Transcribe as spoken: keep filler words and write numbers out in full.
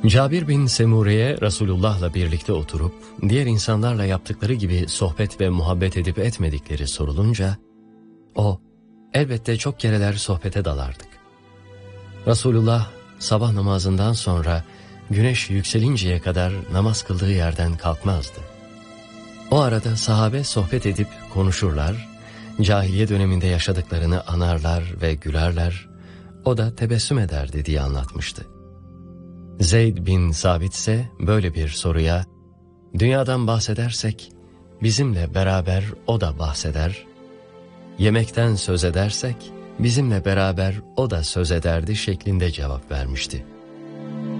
Cabir bin Semure'ye Resulullah'la birlikte oturup diğer insanlarla yaptıkları gibi sohbet ve muhabbet edip etmedikleri sorulunca o, elbette çok kereler sohbete dalardık. Resulullah sabah namazından sonra güneş yükselinceye kadar namaz kıldığı yerden kalkmazdı. O arada sahabe sohbet edip konuşurlar, cahiliye döneminde yaşadıklarını anarlar ve gülerler, o da tebessüm ederdi diye anlatmıştı. Zeyd bin Sabit ise böyle bir soruya, dünyadan bahsedersek bizimle beraber o da bahseder, yemekten söz edersek bizimle beraber o da söz ederdi şeklinde cevap vermişti.